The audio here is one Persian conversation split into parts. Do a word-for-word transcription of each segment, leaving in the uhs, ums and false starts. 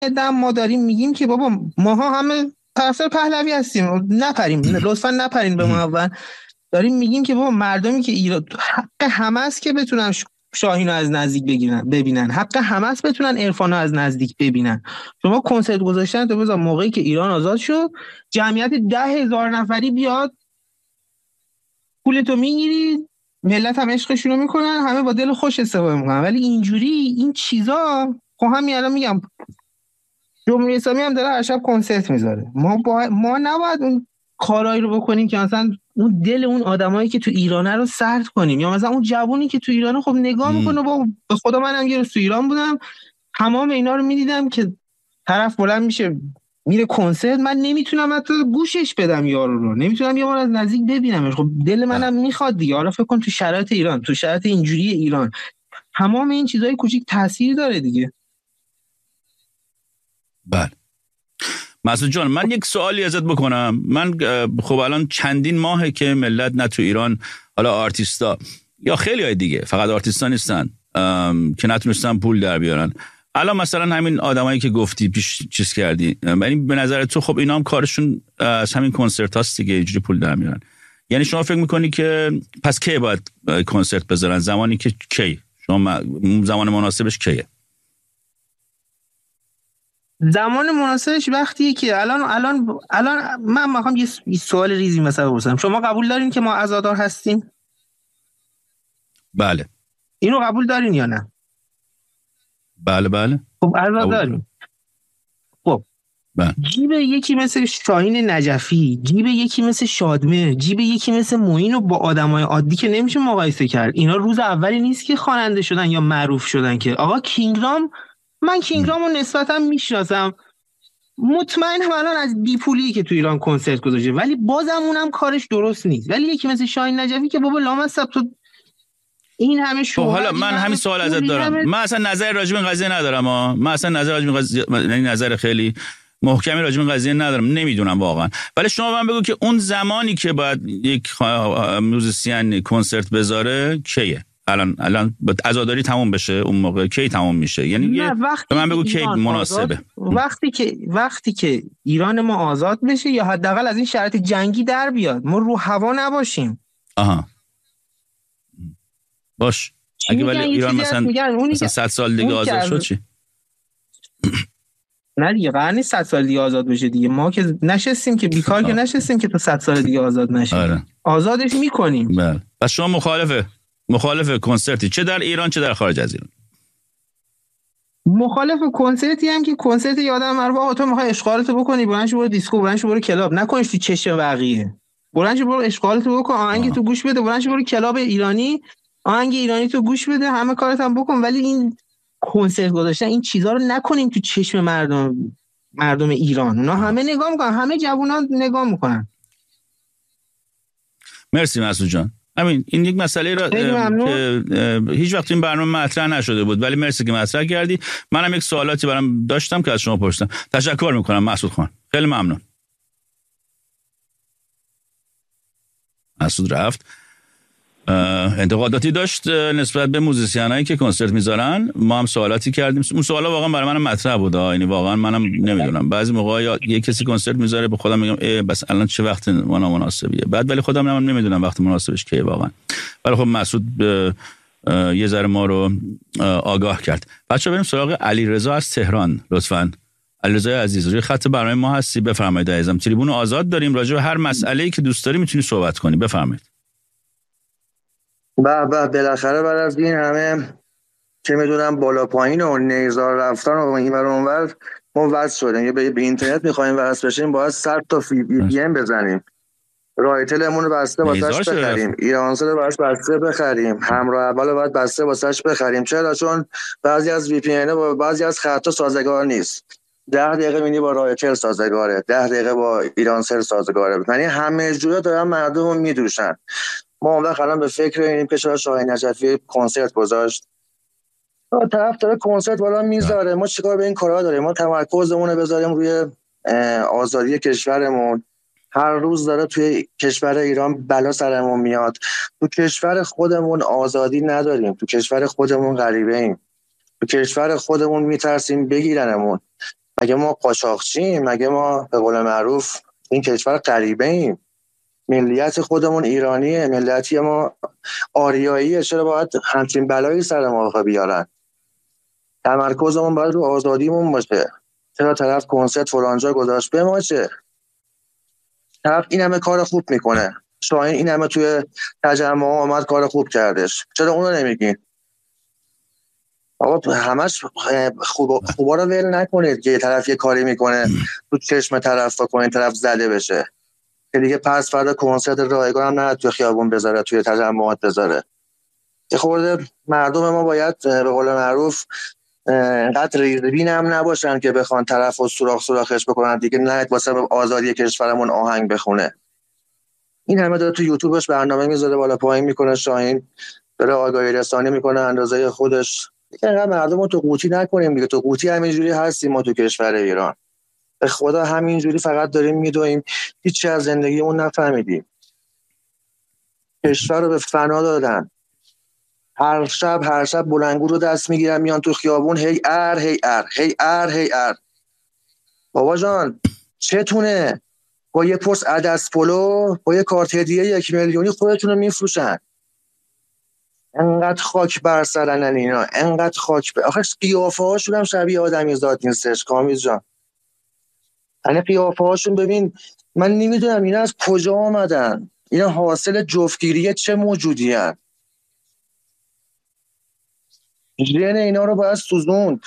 دم ما داریم میگیم که بابا ماها همه طرفدار پهلوی هستیم، نپریم، لطفا نپرین به ما. اول داریم میگیم که بابا مردمی که ایران حق همه است که بتونن شاهینو از نزدیک بگیرن ببینن، حق همه است بتونن عرفانو از نزدیک ببینن. شما کنسرت گذاشتن تو بذار موقعی که ایران آزاد شد جمعیت ده هزار نفری بیاد، پولتو میگیری، ملت هم عشقشونو میکنن، همه با دل خوش استفاده میکنن. ولی اینجوری این چیزا خب همین الان میگم جمهوری اسلامی هم داره هر شب کنسرت میذاره. ما با... ما نباید اون کارایی رو بکنیم که مثلا اون دل اون آدمایی که تو ایرانه رو سرد کنیم، یا مثلا اون جوونی که تو ایرانه خب نگاه میکنه. با به خدا منم یه روز تو ایران بودم، تمام اینا رو میدیدم که طرف بلند میشه میره کنسرت، من نمیتونم حتی گوشش بدم یارو رو، نمیتونم یه بار از نزدیک ببینمش. خب دل منم میخواد دیگه. حالا فکر کن تو شرایط ایران، تو شرایط اینجوری ایران، تمام این چیزای کوچیک تاثیر داره دیگه. بله مسعود جان، من یک سوالی ازت بکنم. من خب الان چندین ماهه که ملت نه تو ایران، حالا آرتیستا یا خیلی های دیگه، فقط آرتیستا نیستن که نتونستن پول در بیارن. الان مثلا همین آدمایی که گفتی پیش چیز کردی، یعنی به نظر تو خب اینا هم کارشون از همین کنسرت هاست دیگه، اینجوری پول در میارن. یعنی شما فکر میکنی که پس کی باید کنسرت بذارن؟ زمانی که کی؟ شما زمان مناسبش کیه؟ زمان مناسبش وقتیه که الان الان الان من میخوام یه سوال ریزی مثلا بپرسم. شما قبول دارین که ما عزادار هستیم؟ بله. اینو قبول دارین یا نه؟ بله بله. خب عزاداریم. خب بله. جیب یکی مثل شاهین نجفی، جیب یکی مثل شادمه، جیب یکی مثل معین رو با آدمای عادی که نمیشه مقایسه کرد. اینا روز اولی نیست که خواننده شدن یا معروف شدن که. آقا کینگرام، من کینگرام رو نسبتا میشناسم، مطمئنم الان از بی پولی که تو ایران کنسرت گذاشته، ولی بازم اونم کارش درست نیست. ولی یکی مثل شاهین نجفی که بابا لامصب تو این همه شو. حالا من همین سوال ازت دارم. همه... من اصلا نظر راجع به این قضیه ندارم ها. من اصلا نظر راجع به قضیه، یعنی نظر خیلی محکمی راجع به این قضیه ندارم، نمیدونم واقعا. ولی شما من بگو که اون زمانی که باید یک موزیسین کنسرت بذاره کیه؟ الان الان عزاداری تموم بشه، اون موقع کی تموم میشه؟ یعنی به من بگو کی مناسبه. وقتی که وقتی که ایران ما آزاد بشه، یا حداقل از این شرایط جنگی در بیاد، ما رو هوا نباشیم. آها باش. اگه ولی ایران مثلا مثلا صد سال دیگه آزاد شد چی؟ نه دیگه قرار نیست صد سال دیگه آزاد بشه دیگه. ما که نشستیم که بیکار که نشستیم که تو صد سال دیگه آزاد نشیم. آره. آزادش میکنیم. بله. پس شما مخالفه مخالف کنسرتی چه در ایران چه در خارج از ایران؟ مخالف کنسرتی هم که کنسرت یادم معروف آقا تو میخوای اشغالتو بکنی، بلندش برو دیسکو، بلندش برو کلاب، نکنش تو چشم بقیه. بلندش برو اشغالتو بکن، آهنگ تو گوش بده، بلندش برو کلاب ایرانی، آهنگ ایرانی تو گوش بده، همه کارت هم بکن. ولی این کنسرت گذاشتن این چیزا رو نکنیم تو چشم مردم مردم ایران. اونا همه نگاه میکنن، همه جوونا نگاه میکنن. مرسی مسعود جان. همین این یک مسئله را که هیچ وقت این برنامه مطرح نشده بود، ولی مرسی که مطرح کردی. منم یک سوالاتی برام داشتم که از شما پرسیدم. تشکر میکنم مسعود خان، خیلی ممنون. مسعود رفت. انتقاداتی داشت نسبت به موزیسینایی که کنسرت میذارن. ما هم سوالاتی کردیم، اون سوالا واقعا برای منم مطرح بود. یعنی واقعا منم نمیدونم، بعضی موقع یه کسی کنسرت میذاره به خودم میگم ای بس الان چه وقت مناسبیه، بعد ولی خودم هم نمیدونم وقت مناسبش کیه واقعا. ولی خب مسعود یه ذره ما رو آگاه کرد. بچه‌ها بریم سراغ علیرضا از تهران لطفاً. علیرضا عزیز روی خط برنامه ما هستی، بفرمایید عزیزم. تریبون آزاد داریم، راجع به هر مسئله‌ای که دوست داری میتونی صحبت کنی، بفرمایید. به به بالاخره بعد از این همه که میدونم بالا پایین و نیزار رفتن و این ور اون ور ما وصل شدیم. یه به اینترنت میخوایم وصل بشیم باید صد تا وی پی ان بزنیم، رایتلمون رو بسته واسش بخریم، ایرانسل رو واسش بسته بخریم، همراه اول رو باید بسته واسش بخریم. چرا؟ چون بعضی از وی پی ان با بعضی از خطا سازگار نیست. ده دقیقه مینی با رایتل سازگاره، ده دقیقه با ایرانسل سازگاره. یعنی همه جورا دارن مردم میدوشن. ما اون وقت الان به فکر اینیم که چرا شاهین نجفی کنسرت گذاشت. طرف داره کنسرت بالا میذاره، ما چیکار به این کارا داریم؟ ما تمرکزمون رو بذاریم روی آزادی کشورمون. هر روز داره توی کشور ایران بلا سرمون میاد. تو کشور خودمون آزادی نداریم، تو کشور خودمون غریبه ایم، تو کشور خودمون میترسیم بگیرنمون. مگه ما قاچاقچیم؟ مگه ما به قول معروف این کشور غریبه ایم؟ ملیت خودمون ایرانیه، ملیتی ما آریاییه، چرا باید همچین بلایی سر ما بیارن؟ تمرکزمون باید رو آزادیمون باشه. چرا طرف کنسرت فلانجا گذاشت؟ به ما چه؟ طرف این همه کار خوب میکنه، شاهین این همه توی تجمع آمد کار خوب کردش، چرا اونو نمیگین؟ آقا همش خوب خوبا رو ول نکنید که یه طرف یه کاری میکنه تو چشم طرف و کنین طرف زده بشه که دیگه پس فردا کنسرت رایگان هم نه توی خیابون بذاره، توی تجمعات بذاره. یه خورده مردم ما باید به قول معروف انقدر ریزبین هم نباشن که بخوان طرف و سوراخ سوراخش بکنن دیگه، نه واسه آزادی کشورمون آهنگ بخونه. این همه داره تو یوتیوبش برنامه میذاره بالا پایین میکنه، شاهین داره آگاهی رسانی میکنه اندازه خودش. اینقدر مردم رو تو قوطی نکنیم دیگه. تو قوطی همینجوری هستیم ما تو کشور ایران، به خدا همینجوری فقط داریم میدویم، هیچی از زندگیمون نفهمیدیم. کشور رو به فنا دادن، هر شب هر شب بلنگو رو دست میگیرن میان تو خیابون هی ار هی ار هی ار هی ار. بابا جان چتونه؟ با یه پرس عدس پلو با یه کارت هدیه یک میلیونی خودتون رو میفروشن. انقدر خاک بر سرن اینا، انقدر خاک بر... آخه قیافه هاشون هم شبیه آدمی زاد نیستش کامیز جان. یعنی قیافه هاشون ببین، من نمیدونم اینا از کجا آمدن، اینا حاصل جفتگیری چه موجودی هن؟ ژن اینا رو باید سوزوند.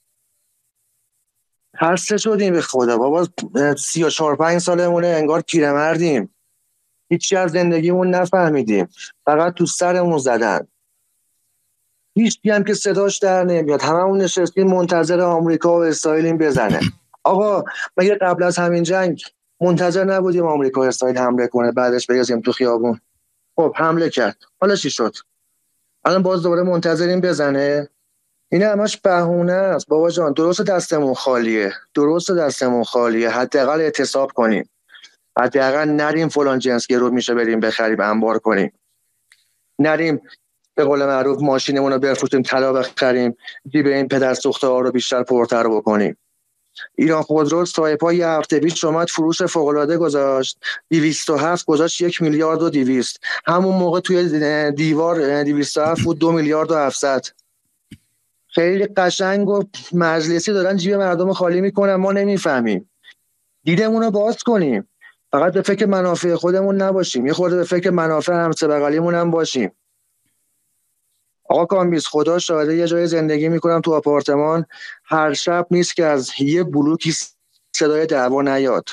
خسته شدیم به خدا بابا، سی و چهار پنج سالمونه انگار پیرمردیم، هیچی از زندگیمون نفهمیدیم، فقط تو سرمون زدن. هیچی هم که صداش در نمیاد، هممون نشستیم منتظر آمریکا و اسرائیل بزنه. آقا مگه قبل از همین جنگ منتظر نبودیم آمریکا و اسرائیل حمله کنه بعدش بریزیم تو خیابون؟ خب حمله کرد، حالا چی شد؟ الان باز دوباره منتظریم بزنه؟ این همش بهونه است بابا جان. درست دستمون خالیه، درست دستمون خالیه، حداقل احتساب کنیم، حداقل نریم فلان جنس گرو میشه بریم بخریم انبار کنیم، نریم به قول معروف ماشینمون رو بفروشیم طلا بخریم جیب این پدر سوخته ها رو بیشتر پرتر بکنیم. ایران خودرو سایپا یه هفته پیش اومد فروش فوق العاده گذاشت، دویست و هفت گذاشت یک میلیارد و دویست. همون موقع توی دیوار دویست و هفت بود دو میلیارد و هفتصد. خیلی قشنگ و مجلسی دارن جیب مردم خالی میکنن، ما نمیفهمیم. دیدمون رو باز کنیم، فقط به فکر منافع خودمون نباشیم، یه خورده به فکر منافع همسه بغلیمون هم باشیم. آقا کامبیز خدا شاهده یه جای زندگی میکنم تو آپارتمان، هر شب نیست که از یه بلوکی صدای دعوا نیاد.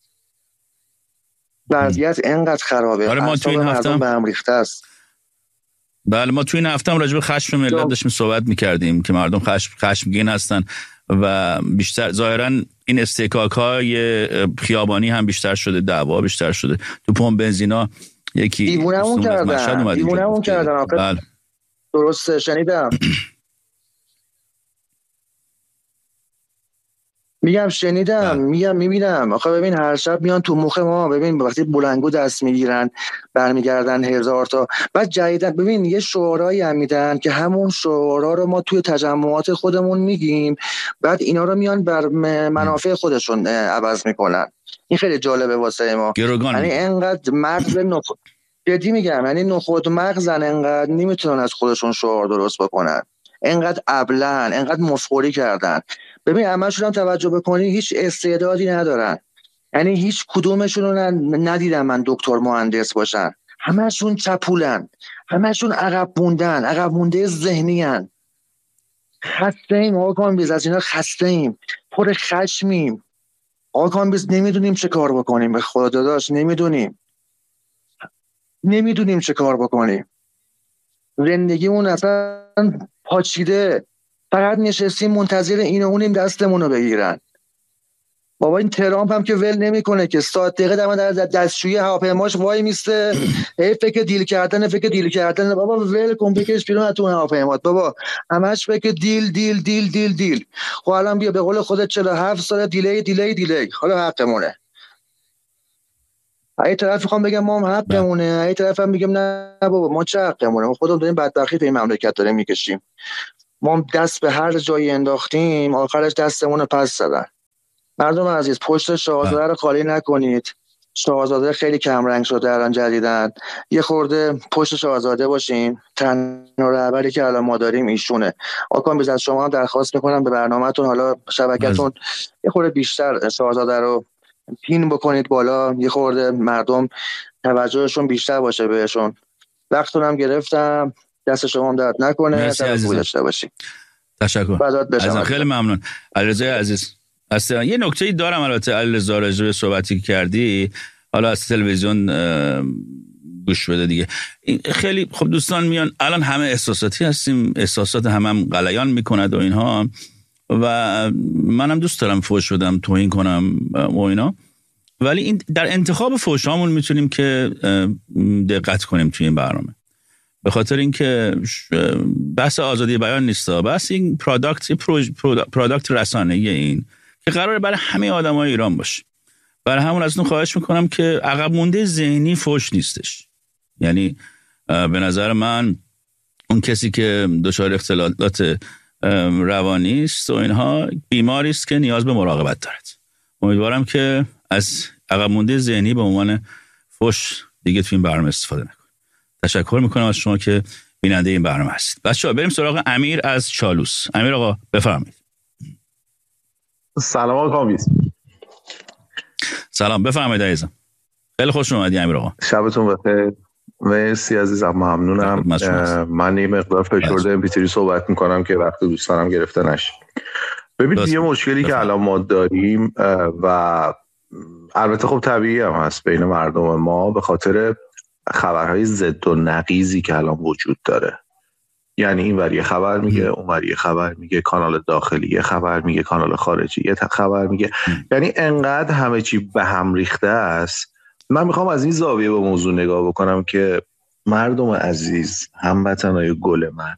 وضعیت انقدر خرابه، آره ما تو این هفته به هم ریخته است. بله ما تو این هفته هم راجع به خشم ملت داشتیم صحبت میکردیم که مردم خشم خشمگین هستن و بیشتر ظاهرا این استکاک های خیابانی هم بیشتر شده، دعوا بیشتر شده. تو پمپ بنزینا یکی دیوونمون کردن دیوونمون کردن بله درسته شنیدم. میگم شنیدم میگم میبینم. آخه ببین هر شب میان تو مخ ما، ببین وقتی بلنگو دست میگیرن برمیگردن هزار تا. بعد جدیدن ببین یه شعارایی هم میدن که همون شعارا رو ما توی تجمعات خودمون میگیم، بعد اینا رو میان بر منافع خودشون عوض میکنن. این خیلی جالبه واسه ما. یعنی انقدر مغز نخود جدی میگم، یعنی نخود مغزن، انقدر نمیتونن از خودشون شعار درست بکنن، انقدر ابلهن، انقدر مفخوری کردن. ببین همشون هم توجه بکنی هیچ استعدادی ندارن، یعنی هیچ کدومشون رو ندیدم من دکتر مهندس باشن، همشون چپولن، همشون عقب موندن، عقب مونده ذهنی ان. خسته ایم آقا کامبیز، از اینا خسته ایم، پر خشمیم آقا کامبیز، نمیدونیم چه کار بکنیم، به خدا داداش نمیدونیم نمیدونیم چه کار بکنیم. زندگیمون اصلا پاچیده، فقط نشستیم منتظر این و اونیم دستمون رو بگیرن. بابا این ترامپ هم که ول نمیکنه که، ساعت دقیقه دم در دستشویی هواپیماش وای میسته، ای فکر دیل کردن فکر دیل کردن. بابا ول کن بکش بیرون از تو هواپیمات بابا، همش فکر دیل دیل دیل دیل دیل. خب الان بیا به قول خودت چهل و هفت سال دیلی دیلی دیلی، حالا حقمونه. ای طرف میخوام بگم ما هم حقمونه، ای طرف هم میگم نه بابا ما چه حقمونه، ما خودمون داریم بدبختی به این مملکت داریم میکشیم. ما دست به هر جایی انداختیم آخرش دستمون رو پس زدن. مردم عزیز پشت شاهزاده رو خالی نکنید. شاهزاده خیلی کم رنگ شده الان جدیدن، یه خورده پشت شاهزاده باشین. تنها رهبری که الان ما داریم ایشونه. آقا بیز از شما هم درخواست میکنم به برنامه‌تون، حالا شبکه‌تون یه خورده بیشتر شاهزاده رو پین بکنید بالا، یه خورده مردم توجهشون بیشتر باشه بهشون. وقتتون هم گرفتم، دست شما هم درد نکنه. مرسی داشته باشید. تشکر. عزیز خیلی ممنون. علیرضا عزیز اصلا یه نکته‌ای دارم البته علیرضا راجع به صحبتی کردی، حالا از تلویزیون گوش بده دیگه. خیلی خب دوستان میان الان همه احساساتی هستیم، احساسات همه هم غلیان میکند و اینها، و منم دوست دارم فوش بدم توهین کنم و اینا، ولی این در انتخاب فوشامون میتونیم که دقت کنیم توی این برنامه، به خاطر اینکه بحث آزادی بیان نیست، بحث این پروداکت پروداکت رسانه‌ای این که قراره برای همه آدمای ایران باشه. برای همون ازتون خواهش میکنم که عقب مونده ذهنی فوش نیستش. یعنی به نظر من اون کسی که دچار اختلالات روانی است و اینها بیماری است که نیاز به مراقبت دارد. امیدوارم که از عقب مونده ذهنی به عنوان فوش دیگه تو این برنامه استفاده نکنید. تشکر میکنم از شما که بیننده این برنامه هستید. بچه‌ها بریم سراغ امیر از چالوس. امیر آقا بفرمایید. سلام آقا کامیز. سلام بفرمایید عزیزم. خیلی خوش اومدی امیر آقا. شبتون بخیر. مرسی عزیزم، ممنونم. من یه مقدار فشرده امپیتری صحبت میکنم که وقت دوستانم گرفته نشه. ببینید یه مشکلی که الان ما داریم و البته خب طبیعی هم هست بین مردم ما به خاطر خبرهای ضد و نقیضی که الان وجود داره. یعنی این ور یه خبر میگه، اون ور یه خبر میگه، کانال داخلی یه خبر میگه، کانال خارجی یه خبر میگه. یعنی انقدر همه چی به هم ریخته است. من میخوام از این زاویه به موضوع نگاه بکنم که مردم عزیز، هموطنای گل من،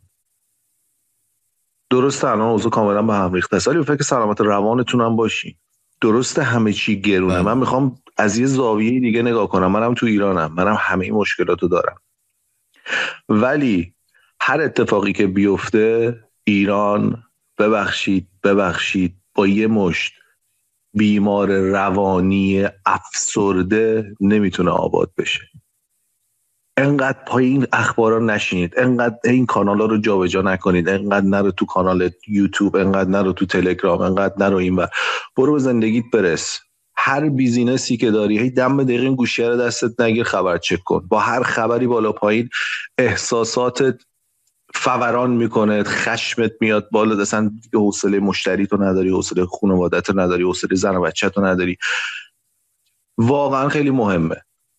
درسته الان اوضاع کاملا به هم ریخته است، ولی به فکر سلامت روانتون هم باشین. درسته همه چی گرونه. من میخوام از یه زاویه دیگه نگاه کنم. منم تو ایرانم، منم همه این مشکلاتو دارم، ولی هر اتفاقی که بیفته ایران ببخشید ببخشید با یه مشت بیمار روانی افسرده نمیتونه آباد بشه. انقدر پای این اخبارا نشینید، انقدر این کانالا رو جابجا نکنید، انقدر نرو تو کانال یوتیوب، انقدر نرو تو تلگرام، انقدر نرو این ور. برو به زندگیت برس. هر بیزینسی که داری هی دم دقیقه این گوشیه رو دستت نگیر، خبر چک کن. با هر خبری بالا پایین احساساتت فوران میکنه، خشمت میاد بالا، اصلا حوصله مشتری تو نداری، حوصله خانواده‌ت رو نداری، حوصله زن و بچه‌ت رو نداری. واقعا خیلی مهمه.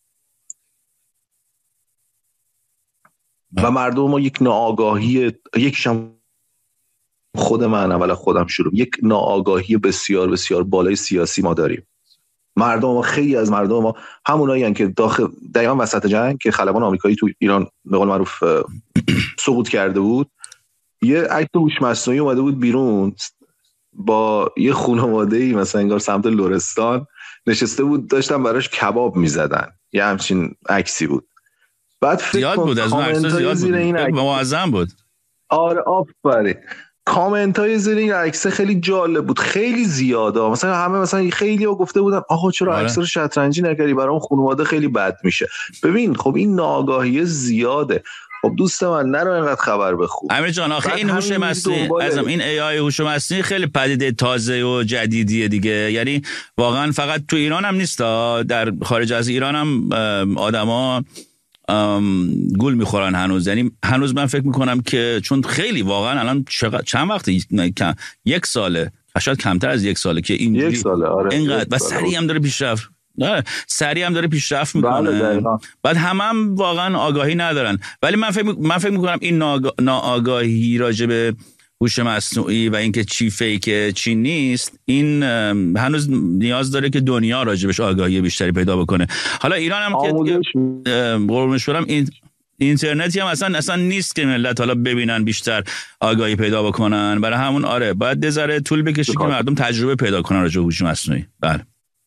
و مردم ما یک ناآگاهی، یکشم خود من اولا خودم شروع، یک ناآگاهی بسیار بسیار بالای سیاسی ما داریم. مردم ما، خیلی از مردم ما همونایی هستند که داخل دقیقاً وسط جنگ که خلبان آمریکایی تو ایران به قول معروف سقوط کرده بود، یه عکس هوش مصنوعی اومده بود بیرون با یه خانواده‌ای مثلا انگار سمت لرستان نشسته بود، داشتن براش کباب میزدن. یه همچین عکسی بود. بعد فکر بود از اون عکس زیاد بود، خیلی معظم بود. آره آفرین. کامنت های زیر این عکس خیلی جالب بود، خیلی زیاده. مثلا همه مثلا خیلی ها گفته بودن آقا چرا عکس رو شطرنجی نکردی، برای اون خانواده خیلی بد میشه. ببین خب این ناآگاهی زیاده. خب دوست من نرو اینقدر خبر بخون. امیر جان آخه این هوش مصنوعی ازم این ای آی هوش مصنوعی خیلی پدیده تازه و جدیدیه دیگه. یعنی واقعا فقط تو ایران هم نیست، در خارج از ایران هم آدما گول میخورن هنوز. یعنی هنوز من فکر میکنم که چون خیلی واقعا الان چند وقت یک ساله، شاید کمتر از یک ساله که این یک ساله آره اینقدر و سریع هم داره پیشرفت نه سریع هم داره پیشرفت میکنه. بعد همه هم واقعا آگاهی ندارن. ولی من فکر من فکر میکنم این ناآگاه... ناآگاهی راجع به هوش مصنوعی و اینکه چی فیکه چی نیست، این هنوز نیاز داره که دنیا راجبش آگاهی بیشتری پیدا بکنه. حالا ایران هم که قربونش برم این اینترنتی هم اصلا اصلا نیست که ملت حالا ببینن بیشتر آگاهی پیدا بکنن. برای همون آره باید یه ذره طول بکشه که مردم تجربه پیدا کنن راجع به هوش مصنوعی. بله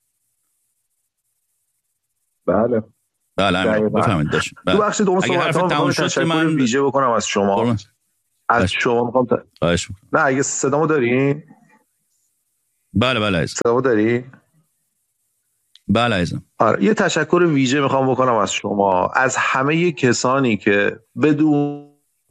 بله بله بفهمید داشت. تو بخش دوم صحبتام تشکر من ویژه بکنم از شما. برمه. از شما میخوام تا... نه اگه صدامو دارین بله بله عزیزم. صدا داری؟ بله عزیزم. آره یه تشکر ویژه میخوام بکنم از شما، از همه کسانی که بدون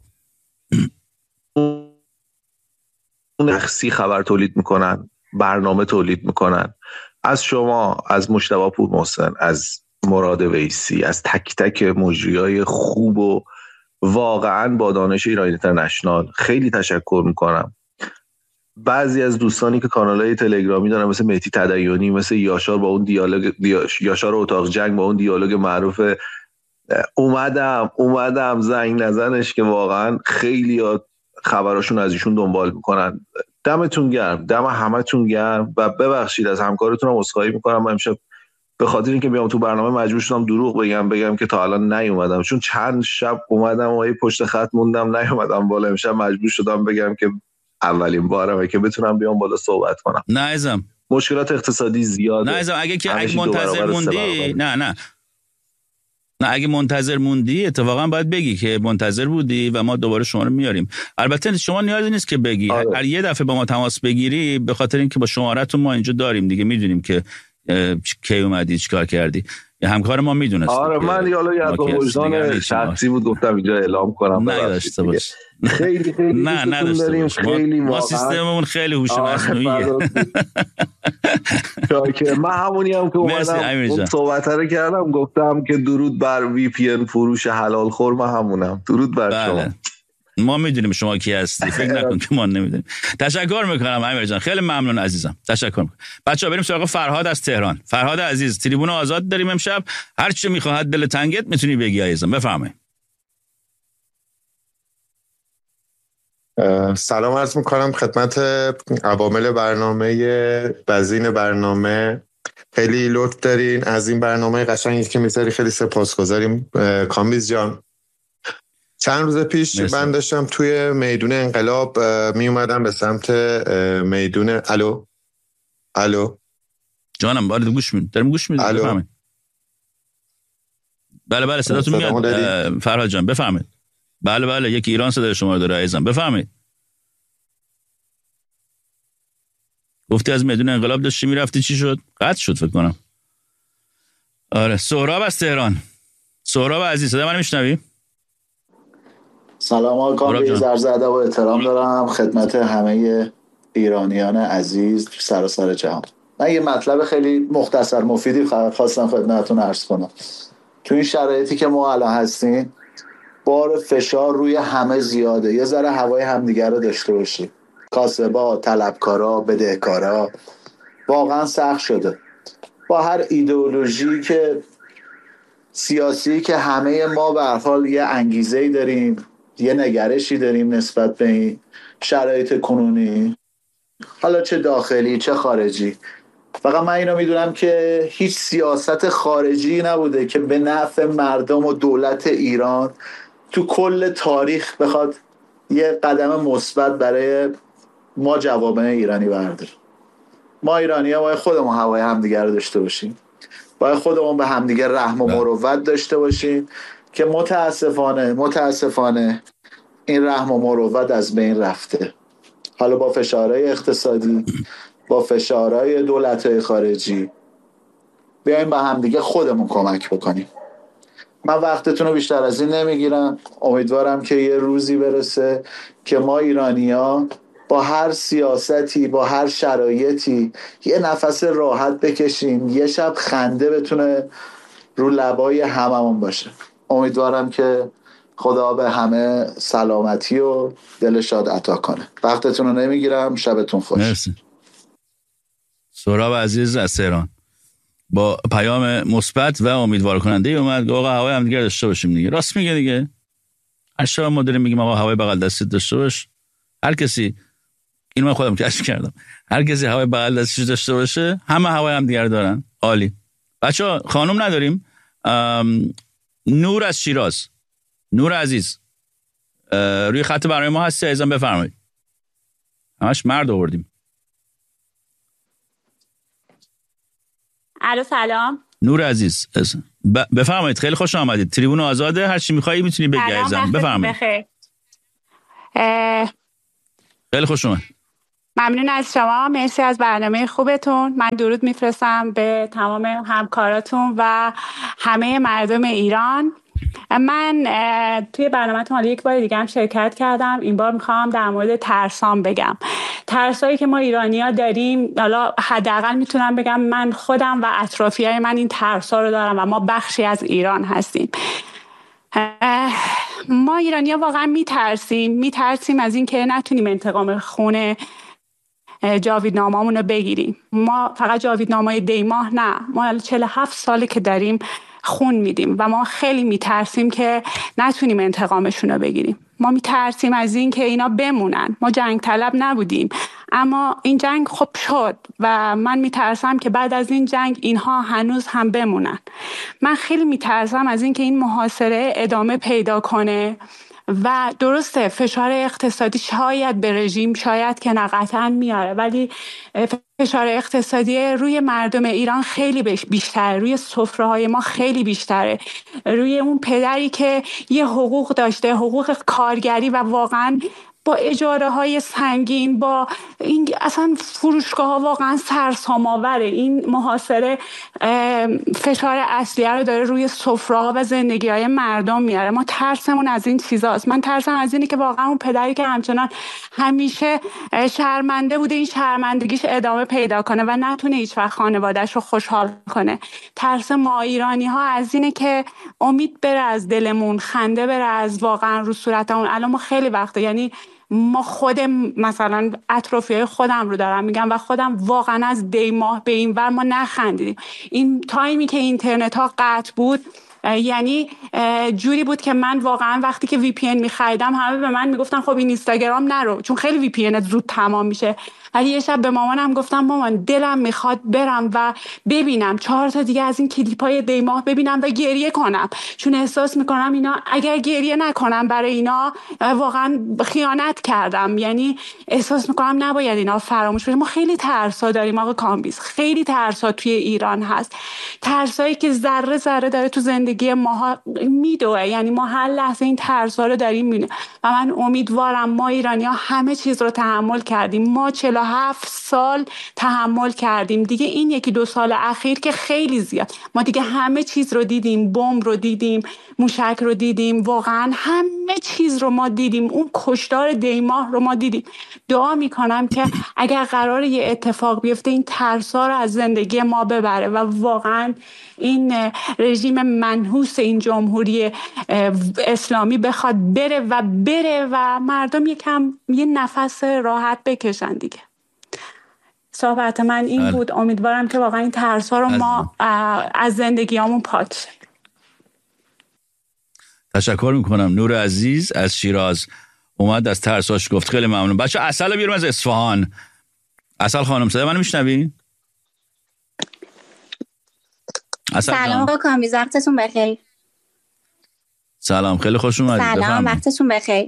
شخصی خبر تولید میکنن، برنامه تولید میکنن. از شما، از مجتبی پورمحسن، از مراد ویسی، از تک تک مجریای خوب و واقعا با دانش ایران اینترنشنال خیلی تشکر میکنم. بعضی از دوستانی که کانالای تلگرامی دارن مثل مهدی تدیونی، مثل یاشار با اون دیالوگ یاشار اتاق جنگ با اون دیالوگ معروف اومدم اومدم زنگ نزنش که واقعا خیلی خبراشون از ایشون دنبال میکنن. دمتون گرم، دم همتون گرم و ببخشید از همکارتون هم عذرخواهی میکنم. من امشب به خاطر اینکه بیام تو برنامه مجبور شدم دروغ بگم بگم که تا الان نیومدم، چون چند شب اومدم و یه پشت خط موندم نیومدم بالا. امشب مجبور شدم بگم که اولین بارمه که بتونم بیام بالا صحبت کنم. نه عزیزم، مشکلات اقتصادی زیاده. نه عزیزم، اگه که اگه منتظر موندی نه نه نه اگه منتظر موندی اتفاقا باید بگی که منتظر بودی و ما دوباره شما رو میاریم. البته شما نیازی نیست که بگی. آره. هر یه دفعه با ما تماس بگیری، به خاطر اینکه با شماره‌تون ما اینجا داریم دیگه، میدونیم که کی اومدی چیکار کردی. همکار ما میدونست. آره من یالا یاد وجدان شخصی بود گفتم اینجا اعلام کنم. نه داشته باش. خیلی خیلی نه نداشته باش. خیلی ما, ما سیستممون خیلی هوش مصنوعیه. که من همونی هم که اومدم اون صحبت رو کردم، گفتم که درود بر وی پی ان فروش حلال خور. من همونم. درود بر بله. شما. ما میدونیم شما کی هستی، فکر نکن که ما نمیدونیم. تشکر میکنم امیر جان، خیلی ممنون عزیزم. تشکر میکنم. بچه‌ها بریم سراغ فرهاد از تهران. فرهاد عزیز، تریبون آزاد داریم امشب، هر چی میخواهد دل تنگت میتونی بگی عزیزم، بفرمایید. سلام عرض میکنم خدمت عوامل برنامه، بزین برنامه. خیلی لطف دارین از این برنامه قشنگی که میذاری، خیلی سپاسگزاریم کامبیز جان. چند روز پیش مرسی. من داشتم توی میدون انقلاب می اومدم به سمت میدون. الو الو جانم، بله گوش میدم، دارم گوش میدم، بفرمایید. بله بله صداتون میاد فرهاد جان، بفرمایید. بله بله یکی ایران صدای شما رو داره عزیزم، بفرمایید. گفتی از میدون انقلاب داشتی میرفتی، چی شد؟ قطع شد فکر کنم. آره سهراب از تهران. سهراب عزیز صدای من میشنوی؟ سلام آقا، به عرض ادب و احترام دارم خدمت همه ایرانیان عزیز سراسر جهان. من یه مطلب خیلی مختصر مفیدی خواستم خدمتتون عرض کنم. تو این شرایطی که ما الان هستیم، بار فشار روی همه زیاده. یه ذره هوای همدیگه رو داشته باشیم. کاسبا، طلبکارا، بدهکارا، واقعا سخت شده. با هر ایدئولوژی که سیاسی که همه ما به هر حال یه انگیزه‌ای داریم، یه نگرشی داریم نسبت به این شرایط کنونی، حالا چه داخلی چه خارجی. فقط من اینو میدونم که هیچ سیاست خارجی نبوده که به نفع مردم و دولت ایران تو کل تاریخ بخواد یه قدم مثبت برای ما جوامع ایرانی برداره. ما ایرانی ها باید خودمون هوای همدیگر رو داشته باشیم، باید خودمون به همدیگر رحم و مروت داشته باشیم که متاسفانه متاسفانه این رحم و مروت از بین رفته. حالا با فشارهای اقتصادی، با فشارهای دولت‌های خارجی، بیایم با همدیگه خودمون کمک بکنیم. من وقتتون رو بیشتر از این نمیگیرم. امیدوارم که یه روزی برسه که ما ایرانی‌ها با هر سیاستی، با هر شرایطی یه نفس راحت بکشیم، یه شب خنده بتونه رو لبای هممون باشه. امیدوارم که خدا به همه سلامتی و دل شاد عطا کنه. وقتتون رو نمیگیرم، شبتون خوش. مرسی. سهراب عزیز از تهران با پیام مثبت و امیدوار کننده اومد. آقا هوای هم دیگه داشته باشیم دیگه. راست میگه دیگه. هر شب ما داریم میگیم آقا هوای بغل دستی داشته باش. هر کسی، این من خودم کشف کردم، هر کسی هوای بغل دستی داشته باشه همه هوای هم دیگه دارن. عالی. بچه‌ها خانم نداریم. نور از شیراز. نور عزیز روی خط برای ما هستی عزیزم، بفرمایید. همش مرد آوردیم. الو سلام. نور عزیز ب... بفرمایید. خیلی خوش آمدید. تریبون آزاده، هر چی می‌خوایی میتونی بگی عزیزم، بفرمایید. بخیر. اه... خیلی خوش اومد. ممنون از شما، مرسی از برنامه خوبتون. من درود میفرستم به تمام همکاراتون و همه مردم ایران. من توی برنامه‌تون حالا یک بار دیگه هم شرکت کردم. این بار میخوام در مورد ترسام بگم. ترسایی که ما ایرانی‌ها داریم، حالا حداقل میتونم بگم من خودم و اطرافیای من این ترسا رو دارم و ما بخشی از ایران هستیم. ما ایرانی‌ها واقعا میترسیم میترسیم از این که نتونیم انتقام خون جاویدنامه‌مون رو بگیریم. ما فقط جاویدنامه‌های دیماه نه، ما چهل و هفت ساله که داریم خون میدیم و ما خیلی میترسیم که نتونیم انتقامشون رو بگیریم. ما میترسیم از این که اینا بمونن. ما جنگ طلب نبودیم، اما این جنگ خب شد و من میترسم که بعد از این جنگ اینها هنوز هم بمونن. من خیلی میترسم از این که این محاصره ادامه پیدا کنه و درسته فشار اقتصادی شاید به رژیم شاید که نه قطعاً میاره، ولی فشار اقتصادی روی مردم ایران خیلی بیشتره، روی سفره‌های ما خیلی بیشتره، روی اون پدری که یه حقوق داشته، حقوق کارگری و واقعاً با اجاره های سنگین، با این اصلا فروشگاه ها واقعا سرسام‌آوره. این محاصره فشار اصلیه رو داره روی سفره ها و زندگی های مردم میاره. ما ترسمون از این چیزاست. من ترسم از اینه که واقعا اون پدری که همچنان همیشه شرمنده بوده این شرمندگیش ادامه پیدا کنه و نتونه هیچ وقت خانواده‌اش رو خوشحال کنه. ترس ما ایرانی ها از اینه که امید بره از دلمون، خنده بره از واقعا رو صورتمون. الان ما خیلی وقته، یعنی ما خودم مثلا اطرافیای خودم رو دارم میگم و خودم واقعا از دی ماه به این ور ما نخندیدیم. این تایمی که اینترنت ها قطع بود یعنی جوری بود که من واقعا وقتی که وی پی ان می‌خریدم همه به من میگفتن خب این اینستاگرام نرو چون خیلی وی پی ان زود تمام میشه. ولی یه شب به مامانم گفتم مامان دلم میخواد برم و ببینم چهار تا دیگه از این کلیپای دی ماه ببینم و گریه کنم، چون احساس میکنم اینا اگر گریه نکنم برای اینا واقعا خیانت کردم. یعنی احساس میکنم نباید اینا فراموش بشه. ما خیلی ترسا داریم آقا کامبیز، خیلی ترسا توی ایران هست، ترسایی که ذره ذره داره تو زندگی ما میدوه. یعنی ما هر لحظه این ترسا رو داریم میبینیم و من امیدوارم ما ایرانی‌ها همه چیز رو تحمل کردیم. ما چهل و هفت سال تحمل کردیم دیگه، این یکی دو سال اخیر که خیلی زیاد. ما دیگه همه چیز رو دیدیم، بمب رو دیدیم، موشک رو دیدیم، واقعا همه چیز رو ما دیدیم، اون کشتار دیماه رو ما دیدیم. دعا میکنم که اگر قراره یه اتفاق بیفته این ترسا رو از زندگی ما ببره و واقعا این رژیم منحوس این جمهوری اسلامی بخواد بره و بره و مردم یکم یه نفس راحت بکشن دیگه. صحبت من این بود. امیدوارم که واقعا این ترسا رو ما از زندگیامون پاک شه. تشکر میکنم. نور عزیز از شیراز اومد از ترساش گفت. خیلی ممنون. بچه اصل بیارم از اصفهان. اصل خانم صدا منو میشنوین؟ سلام آقا کامبیز، وقتتون بخیر. سلام، خیلی خوش اومدید. سلام، وقتتون بخیر.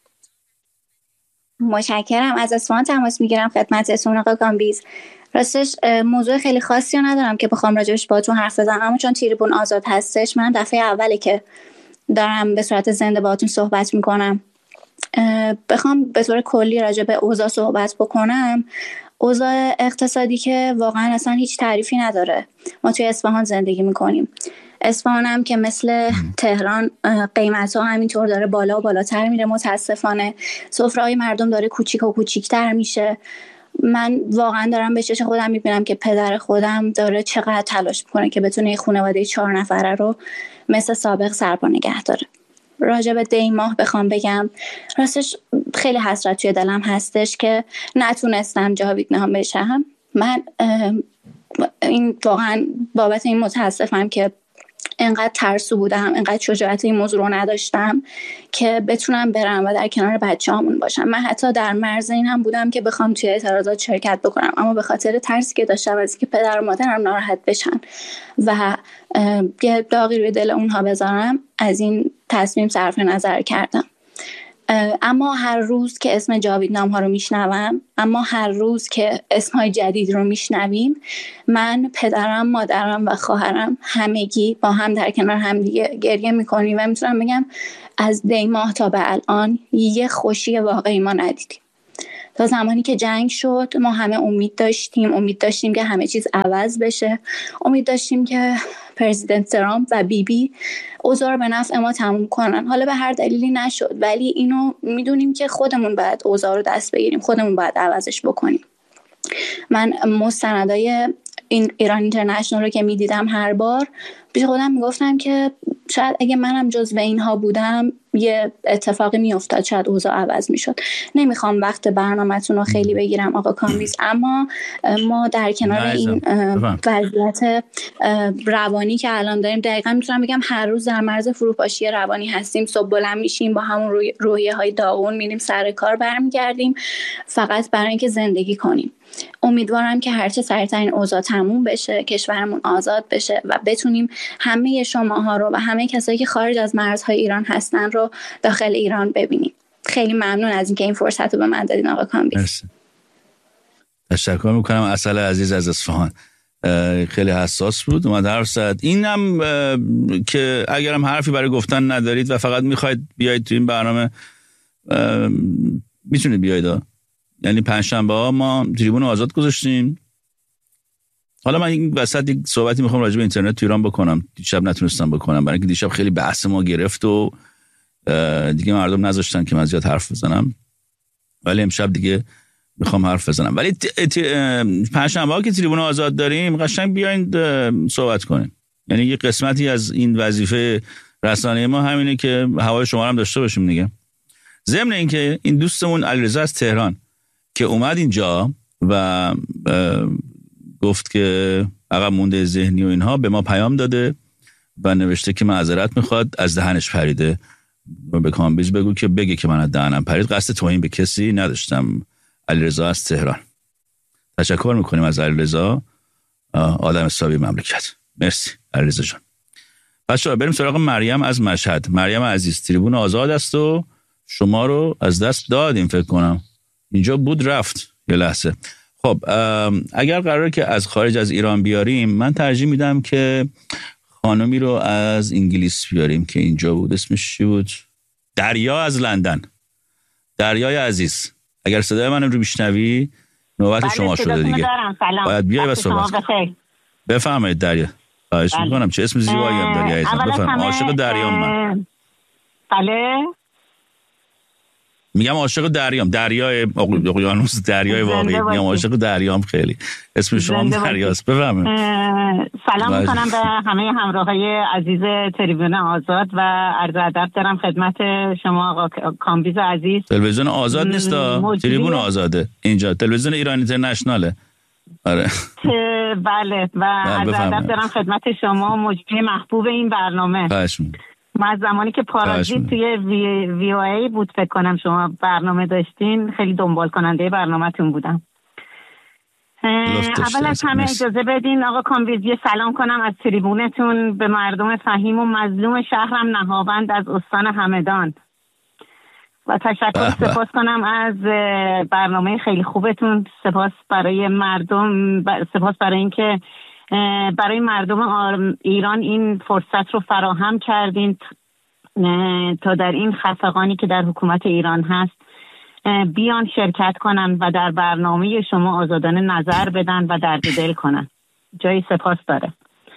متشکرم. از اصفهان تماس میگیرم خدمتتون آقا کامبیز. راستش موضوع خیلی خاصی رو ندارم که بخوام راجعش باهاتون حرف بزنم، اما چون تریبون آزاد هستش من دفعه اولی که دارم به صورت زنده باهاتون صحبت میکنم. بخوام به طور کلی راجع به اوضاع صحبت بکنم، اوضاع اقتصادی که واقعا اصلا هیچ تعریفی نداره. ما توی اصفهان زندگی میکنیم. اصفهان هم که مثل تهران قیمت ها همینطور داره بالا و بالاتر میره. متاسفانه سفره‌های مردم داره کوچیک و کوچیکتر میشه. من واقعا دارم به چشم خودم میبینم که پدر خودم داره چقدر تلاش میکنه که بتونه یه خانواده چهار نفره رو مثل سابق سرپا نگه داره. راجع به دی ماه بخوام بگم، راستش خیلی حسرت توی دلم هستش که نتونستم جاویدنام بشم. من این واقعا بابت این متاسفم که انقدر ترسو بودم، انقدر شجاعت این موضوع رو نداشتم که بتونم برم و در کنار بچه‌هامون باشم. من حتی در مرز این هم بودم که بخوام توی اعتراضات شرکت بکنم، اما به خاطر ترسی که داشتم از اینکه پدر و مادرم ناراحت بشن و یه داغی روی دل اونها بذارم از این تصمیم صرف نظر کردم. اما هر روز که اسم جاویدنام ها رو میشنوم، اما هر روز که اسمهای جدید رو میشنویم، من، پدرم، مادرم و خواهرم همگی با هم در کنار هم دیگه گریه میکنیم و میتونم بگم از دی ماه تا به الان یه خوشی واقعی ما ندیدیم. تا زمانی که جنگ شد ما همه امید داشتیم امید داشتیم که همه چیز عوض بشه، امید داشتیم که پرزیدنت ترامپ و بی بی اوضاع رو به نفع ما تموم کنن. حالا به هر دلیلی نشد، ولی اینو میدونیم که خودمون باید اوضاع رو دست بگیریم، خودمون باید عوضش بکنیم. من مستندای این ایران اینترنشنال رو که میدیدم هر بار پیش خودم میگفتم که شاید اگه منم جزو اینها بودم یه اتفاقی میافتاد، شاید اوضاع عوض میشد. نمیخوام وقت برنامه‌تون رو خیلی بگیرم آقا کامبیز، اما ما در کنار این وضعیت روانی که الان داریم دقیقاً میتونم بگم هر روز در معرض فروپاشی روانی هستیم. صبح بلند میشیم با همون روحیه های داغون میریم سر کار برمیگردیم فقط برای اینکه زندگی کنیم. امیدوارم که هرچه سریعتر این اوضاع تموم بشه، کشورمون آزاد بشه و بتونیم همه شماها رو و همه کسایی که خارج از مرزهای ایران هستن رو داخل ایران ببینیم. خیلی ممنون از اینکه این فرصت رو به من دادین آقا کامبیز. تشکر میکنم. اصل عزیز از اصفهان خیلی حساس بود اومد حرف زد. اینم که اگرم حرفی برای گفتن ندارید و فقط میخواید بیاید تو این برنامه میتونید بیاید. یعنی پنجشنبه ها ما تریبون آزاد گذاشتیم. حالا من این وسط یک صحبتی میخوام راجع به اینترنت تو ایران بکنم. دیشب نتونستم بکنم برای اینکه دیشب خیلی بحث ما گرفت و دیگه مردم نذاشتن که من زیاد حرف بزنم، ولی امشب دیگه میخوام حرف بزنم. ولی پنجشنبه ها که تریبون آزاد داریم قشنگ بیاین صحبت کنیم. یعنی یه قسمتی از این وظیفه رسانه ما همینه که هوای شما هم داشته باشیم دیگه. ضمن اینکه این دوستمون علیرضا از تهران که اومد اینجا و گفت که عقب مونده ذهنی و اینها به ما پیام داده و نوشته که معذرت میخواد از دهنش پریده و به کامبیز بگو که بگه که من از دهنم پرید. قصد توهین به کسی نداشتم. علیرضا از تهران. تشکر میکنیم از علیرضا، آدم حسابی مملکت. مرسی علیرضا جان. بچه‌ها بریم سراغ مریم از مشهد. مریم عزیز تریبون آزاد است و شما رو از دست دادیم فکر کنم. اینجا بود رفت یه لحظه. خب اگر قراره که از خارج از ایران بیاریم من ترجیح میدم که خانمی رو از انگلیس بیاریم که اینجا بود. اسمش چی بود؟ دریا از لندن. دریای عزیز اگر صدای من رو میشنوی نوبت شما شده دیگه. باید بیای و صحبت کنیم. بفرمایید دریا. خواهش میکنم. چه اسم زیبایی هم داری عزیزم. بفرمایید. عاشق دریام من. بله میگم عاشق دریام. دریای اقیانوس، دریای واقعی. میگم عاشق دریام. خیلی اسم شما دریاست. بفرمایید. سلام میکنم به همه همراهای عزیز تریبون آزاد و عرض ادب دارم خدمت شما آقا کامبیز عزیز. تلویزیون آزاد نیست، تریبون آزاده. اینجا تلویزیون ایران اینترنشناله. آره. بله و عرض ادب دارم خدمت شما مجری محبوب این برنامه. خواهش می‌کنم. من از زمانی که پارازیت توی وی, وی او ای بود فکر کنم شما برنامه داشتین خیلی دنبال کننده برنامه‌تون بودم. اول از همه اجازه بدین آقا کامبیز یه سلام کنم از تریبونتون به مردم فهیم و مظلوم شهرم نهاوند از استان همدان و تشکر سپاس کنم از برنامه خیلی خوبتون. سپاس برای مردم، سپاس برای اینکه برای مردم ایران این فرصت رو فراهم کردین تا در این خفقانی که در حکومت ایران هست بیان شرکت کنن و در برنامه شما آزادانه نظر بدن و درد دل کنن. جای سپاس داره.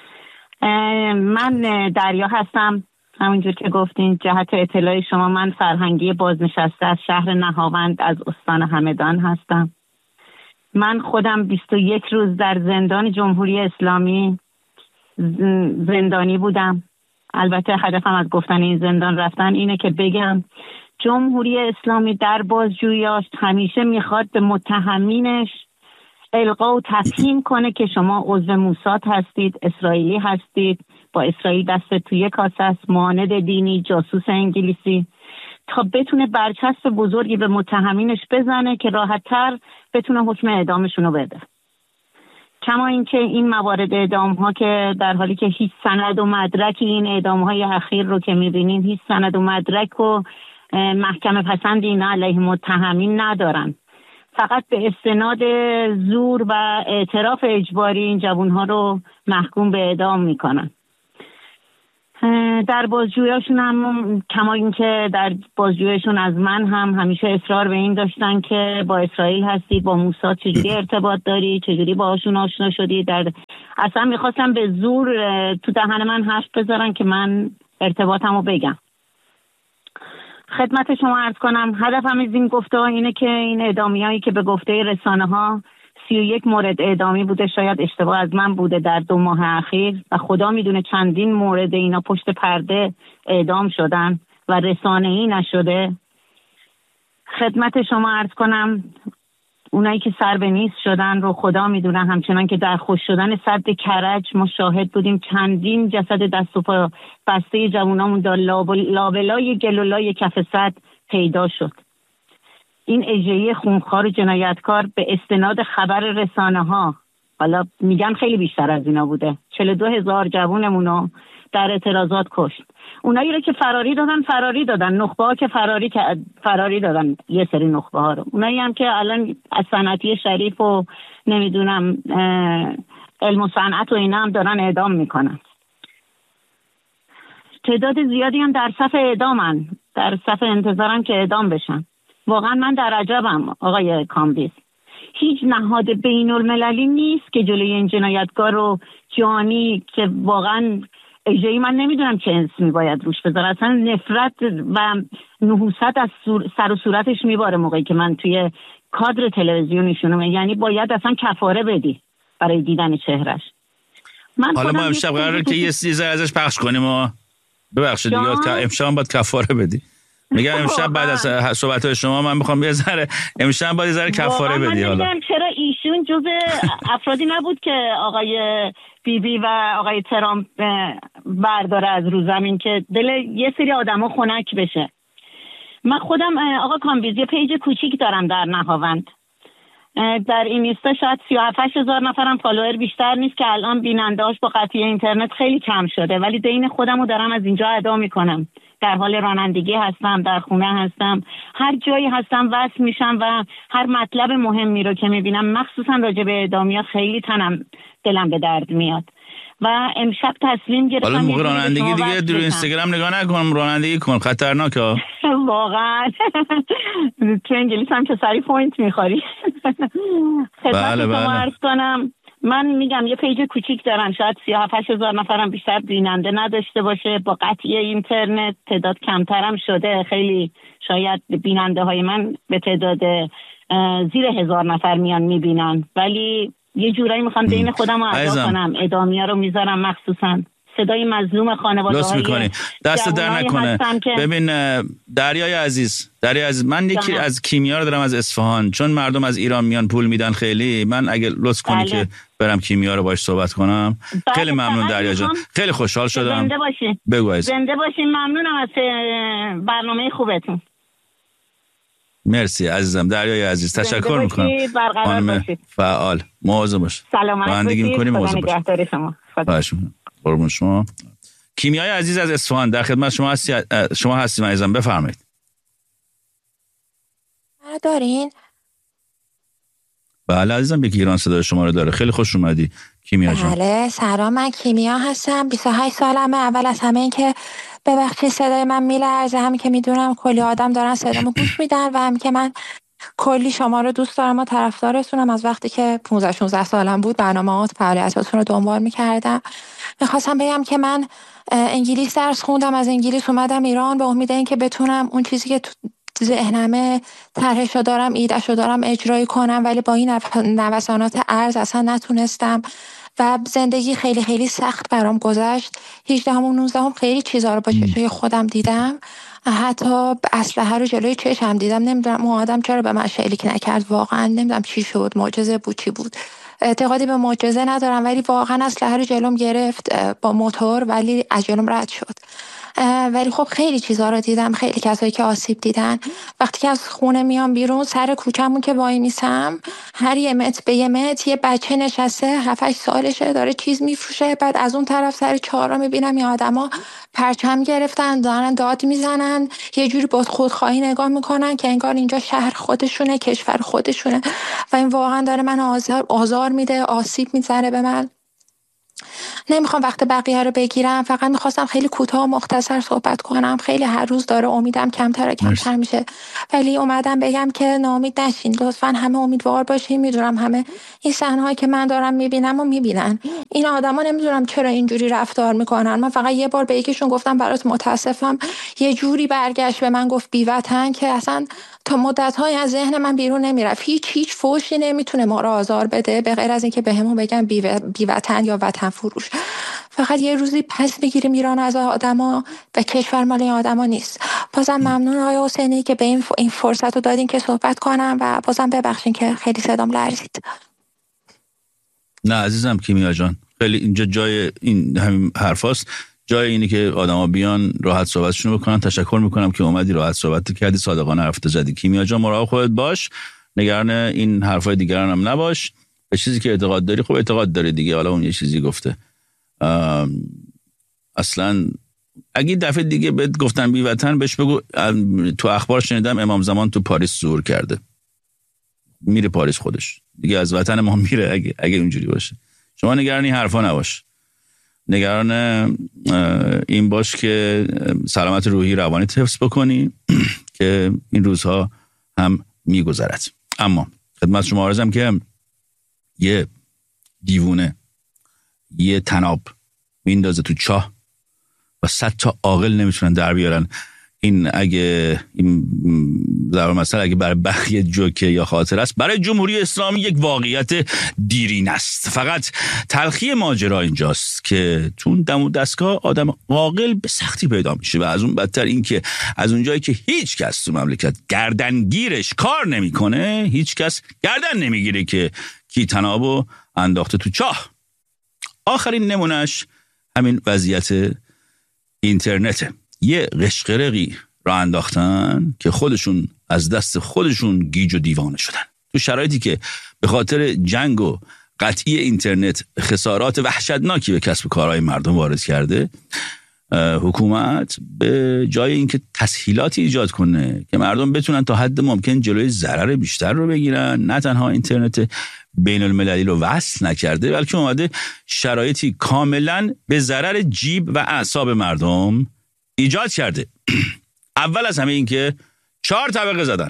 من دریا هستم. همونجور که گفتین جهت اطلاع شما من فرهنگی بازنشسته از شهر نهاوند از استان همدان هستم. من خودم بیست و یک روز در زندان جمهوری اسلامی زندانی بودم. البته هدفم از گفتن این زندان رفتن اینه که بگم جمهوری اسلامی در بازجوییاش همیشه میخواد به متهمینش القا و تفهیم کنه که شما عضو موساد هستید، اسرائیلی هستید، با اسرائیل دست توی کاسه است، معاند دینی، جاسوس انگلیسی، تا بتونه برچسب بزرگی به متهمینش بزنه که راحت‌تر بتونه حکم اعدامشون رو بده. کما اینکه این موارد اعدام ها که در حالی که هیچ سند و مدرک این اعدام های اخیر رو که می‌بینین هیچ سند و مدرک و محکمه پسندی اینا علیه متهمین ندارن، فقط به استناد زور و اعتراف اجباری این جوانها رو محکوم به اعدام میکنن. در بازجوییشون هم کما اینکه در بازجوییشون از من هم همیشه اصرار به این داشتن که با اسرائیل هستی، با موساد چجوری ارتباط داری، چجوری باهاشون آشنا شدی. در اصلا میخواستم به زور تو دهن من حرف بذارن که من ارتباطمو بگم. خدمت شما عرض کنم هدفم از این گفته اینه که این اعدامیایی که به گفته رسانه ها سی و یک مورد اعدامی بوده، شاید اشتباه از من بوده در دو ماه اخیر و خدا میدونه چندین مورد اینا پشت پرده اعدام شدن و رسانه‌ای نشده. خدمت شما عرض کنم اونایی که سر به نیست شدن رو خدا میدونه. همچنان که در خشک شدن سد کرج ما شاهد بودیم، چندین جسد دست و پا بسته جوانامون در لابلای گلولای کف سد پیدا شد. این اجرایی خونخوار و جنایتکار به استناد خبر رسانه ها، حالا میگن خیلی بیشتر از اینا بوده، چهل و دو هزار جوونمونو در اعتراضات کشت. اونایی رو که فراری دادن فراری دادن، نخبه ها که فراری فراری دادن یه سری نخبه ها رو. اونایی هم که الان از صنعتی شریف و نمیدونم علم و صنعت و اینا هم دارن اعدام میکنن. تعداد زیادی هم در صف اعدامن، در صف انتظارن که اعدام بشن. واقعا من در عجبم آقای کامبیز. هیچ نهاد بین المللی نیست که جلوی این جنایتکار رو جانی که واقعا اجایی من نمیدونم چه اسمی باید روش بذاره، اصلا نفرت و نحوست از سر و صورتش میباره موقعی که من توی کادر تلویزیونیشونم، یعنی باید اصلا کفاره بدی برای دیدن چهرش. من حالا ما امشب قراره که یه سیزه ازش پخش کنیم و ببخشید دیگه امشب باید کفاره بدی. میگم امشب بعد از صحبت‌های شما من میخوام یه ذره امشب باید یه ذره کفاره بدی. حالا من چرا ایشون جزء افرادی نبود که آقای بی بی و آقای ترامپ برداره از رو زمین که دل یه سری آدما خنک بشه. من خودم آقا کامبیز یه پیج کوچیک دارم در نهاوند، در این اینستا شاید سی و هفت هزار نفرم فالوور بیشتر نیست که الان بیننده‌اش با قطعی اینترنت خیلی کم شده، ولی دین خودم رو دارم از اینجا ادا میکنم. در حال رانندگی هستم، در خونه هستم، هر جایی هستم وصل میشم و هر مطلب مهمی رو که میبینم مخصوصا راجع به اعدامیات خیلی تنم دلم به درد میاد و امشب تصمیم گرفتم. حالا موقع رانندگی دیگه در اینستاگرام نگاه نکن، رانندگی کن، خطرناکه واقعا. تو انگلیس هم که سری پوینت میخوری. خدمت شما عرض کنم من میگم یه پیج کوچیک دارم، شاید سی و هفت هزار نفرم بیشتر بیننده نداشته باشه، با قطعی اینترنت تعداد کمترم شده، خیلی شاید بیننده های من به تعداد زیر هزار نفر میان میبینن، ولی یه جورایی میخوام دین خودم رو ادا کنم. ادامیا رو میذارم، مخصوصا صدای مظلوم خانواده های میکنی. دست در نکنه. که... ببین دریای عزیز دریای عزیز من یکی جمع. از کیمیا رو دارم از اصفهان، چون مردم از ایران میان پول میدن خیلی، من اگه لطف کنی بله. که برم کیمیا رو باش صحبت کنم. بله. خیلی ممنون دریا جان، خیلی خوشحال شدم. زنده باشین. بگو عزیز. زنده باشین، ممنونم از برنامه خوبتون. مرسی عزیزم دریای عزیز، تشکر میکنم. خانم فعال مواظب باش. سلامت باشید. خدا نگهدار شما. قربون شما. کیمیای عزیز از اصفهان در خدمت شما هستی، شما هستیم عزیزم، بفرمایید. دارین؟ بله عزیزم، یکی ایران صدای شما رو داره. خیلی خوش اومدی کیمیا جان. بله سلام، من کیمیا هستم، بیست و هشت سالمه. اول از همه این که ببخشید صدای من میلرزه، هم که میدونم کلی آدم دارن صدامو گوش میدن و هم که من کلی شما رو دوست دارم و طرفدارتونم. از وقتی که پانزده شانزده سالم بود برنامه‌هات فعالیتاتون رو دنبال میکردم. میخواستم بگم که من انگلیس درس خوندم، از انگلیس اومدم ایران به امید اینکه بتونم اون چیزی که تو ذهنمه طرحشو دارم ایدهشو دارم اجرایی کنم، ولی با این نوسانات ارز اصلا نتونستم و زندگی خیلی خیلی سخت برام گذشت. هجدهم و نوزدهم خیلی چیزا رو با چشمای خودم دیدم، حتی اسلحه رو جلوی چشم دیدم. نمیدونم اون آدم چرا به من شلیک نکرد، واقعا نمیدونم چی شد، معجزه بود چی بود. اعتقادی به معجزه ندارم، ولی واقعا اسلحه رو جلوم گرفت با موتور ولی از جلوم رد شد. ولی خب خیلی چیزا رو دیدم، خیلی کسایی که آسیب دیدن. وقتی که از خونه میام بیرون سر کوچه‌مون که وای میسم، هر یه متر به یه متر یه بچه نشسته هفت هشت سالشه داره چیز میفروشه. بعد از اون طرف سر چهارراه میبینم یه آدما پرچم گرفتن دارن داد میزنن، یه جوری با خودخواهی نگاه میکنن که انگار اینجا شهر خودشونه، کشور خودشونه و این واقعا داره من آزار آزار میده، آسیب میزنه به من. نمیخوام وقت بقیه رو بگیرم، فقط میخواستم خیلی کوتاه و مختصر صحبت کنم. خیلی هر روز داره امیدم کمتر و کمتر میشه، ولی اومدم بگم که ناامید نشین، لطفاً همه امیدوار باشین. میدونم همه این صحنه‌هایی که من دارم میبینم و میبینن. این آدما نمیدونم چرا اینجوری رفتار میکنن. من فقط یه بار به یکیشون گفتم برات متاسفم، یه جوری برگشت به من گفت بی‌وطن که اصلا تا مدت‌های از ذهن من بیرون نمیرفت. هیچ هیچ فوشی نمیتونه ما رو آزار بده به غیر از اینکه بهمون بگن بی‌وطن یا وطن فروش. فقط یه روزی پس بگیریم ایران از آدما و کشور مال این آدما نیست. بازم ممنون آقای حسینی که به این این فرصت رو دادین که صحبت کنم و بازم ببخشین که خیلی صدام لرزید. نه عزیزم کیمیا جان، خیلی اینجا جای این همین حرفاست، جای اینی که آدما بیان راحت صحبتشون بکنن. تشکر میکنم که اومدی راحت صحبت کردی، صادقانه حرف زدی. کیمیا جان مراقب خودت باش، نگران این حرفای دیگران هم نباش. به چیزی که اعتقاد داری خب اعتقاد داری دیگه، حالا اون یه چیزی گفته. اصلا اگه دفعه دیگه بهت گفتن بی وطن بهش بگو تو اخبار شنیدم امام زمان تو پاریس ظهور کرده، میره پاریس خودش دیگه، از وطن ما میره. اگه اگه اونجوری باشه شما نگران این حرفا نباش، نگران این باش که سلامت روحی روانی حفظ بکنی که این روزها هم میگذرد. اما خدمت شما عرضم که یه دیوونه یه تناب میندازه تو چاه و صد تا عاقل نمیتونن در بیارن. این اگه این در مثلا اگه برای بخیه جوکه یا خاطر است، برای جمهوری اسلامی یک واقعیت دیرین است. فقط تلخی ماجرا اینجاست که تو دم دستگاه آدم عاقل به سختی پیدا میشه و از اون بدتر این که از اونجایی که هیچ کس تو مملکت گردنگیرش کار نمیکنه، هیچ کس گردن نمیگیره که کی تنابو انداخته تو چاه. آخرین نمونهش همین وضعیت اینترنته. یه قشقرقی را انداختن که خودشون از دست خودشون گیج و دیوانه شدن. تو شرایطی که به خاطر جنگ و قطعی اینترنت خسارات وحشتناکی به کسب و کارهای مردم وارد کرده، حکومت به جای اینکه تسهیلاتی ایجاد کنه که مردم بتونن تا حد ممکن جلوی ضرر بیشتر رو بگیرن، نه تنها اینترنت بین المللی رو وصل نکرده بلکه اومده شرایطی کاملا به ضرر جیب و اعصاب مردم ایجاد کرده. اول از همه این که چهار طبقه زدن،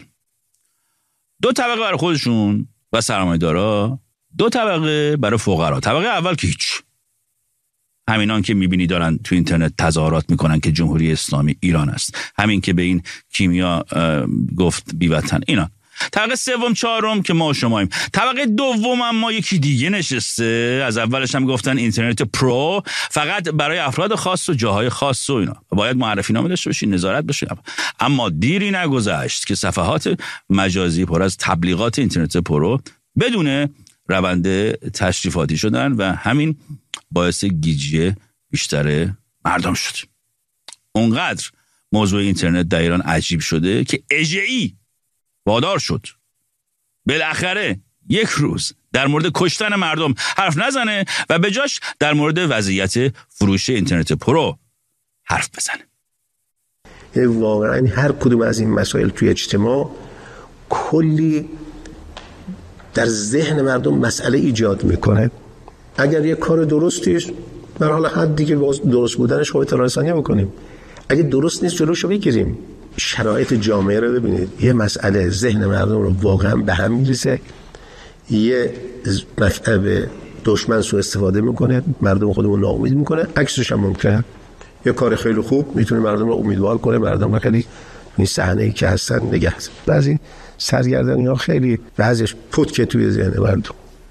دو طبقه برای خودشون و سرمایه‌دارا، دو طبقه برای فقرا. طبقه اول که هیچ، همینان که میبینی دارن تو اینترنت تظاهرات میکنن که جمهوری اسلامی ایران است، همین که به این کیمیا گفت بی‌وطن، اینا. طبقه سوم چهارم که ما و شماییم. طبقه دوم هم ما یکی دیگه نشسته، از اولش هم گفتن اینترنت پرو، فقط برای افراد خاص و جاهای خاص و اینا، باید معرفی نامه داشته باشین، نظارت بشه. اما دیری نگذشت که صفحات مجازی پر از تبلیغات اینترنت پرو بدون روند تشریفاتی شدن و همین باعث گیجی بیشتر مردم شد. اونقدر موضوع اینترنت در ایران عجیب شده که اژه‌ای وادار شد بالاخره یک روز در مورد کشتن مردم حرف نزنه و به جاش در مورد وضعیت فروش اینترنت پرو حرف بزنه. واقعا هر کدوم از این مسائل توی اجتماع کلی در ذهن مردم مسئله ایجاد میکنه. اگر یک کار درستیش در حال حدی که درست بودنش خب اطلاع رسانی بکنیم، اگه درست نیست جلوشو بگیریم. شرایط جامعه رو ببینید، یه مسئله ذهن مردم رو واقعا به هم میریزه، یه مطلب دشمن سوء استفاده میکنه، مردم خودمون ناامید میکنه، عکسش هم ممکنه یه کار خیلی خوب میتونه مردم رو امیدوار کنه، مردم رو خیلی این صحنه‌ای که هستن نگه. بعضی سرگردانی‌ها خیلی بعضیش پوت که توی ذهن مردم.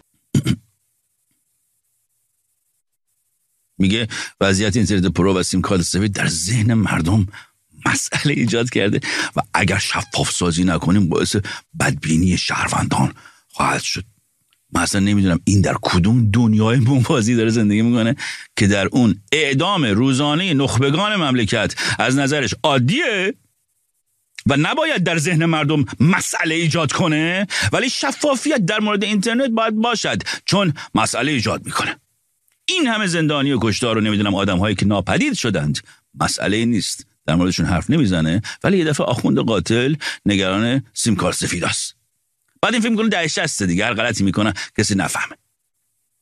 میگه وضعیت اینترنت پرو و سیم کارت سفید در ذهن مردم مسئله ایجاد کرده و اگر شفاف سازی نکنیم باعث بدبینی شهروندان خواهد شد. من اصلا نمیدونم این در کدوم دنیای موازی داره زندگی میکنه که در اون اعدام روزانه نخبگان مملکت از نظرش عادیه و نباید در ذهن مردم مسئله ایجاد کنه، ولی شفافیت در مورد اینترنت باید باشد چون مسئله ایجاد میکنه. این همه زندانی و کشتار رو نمیدونم آدم هایی که ناپدید شدند مسئله نیست، در موردشون حرف نمیزنه، ولی یه دفعه آخوند قاتل نگران سیم کارت سفید است. بعد این فیلم کنه دهش هست دیگه، هر غلطی میکنه کسی نفهمه.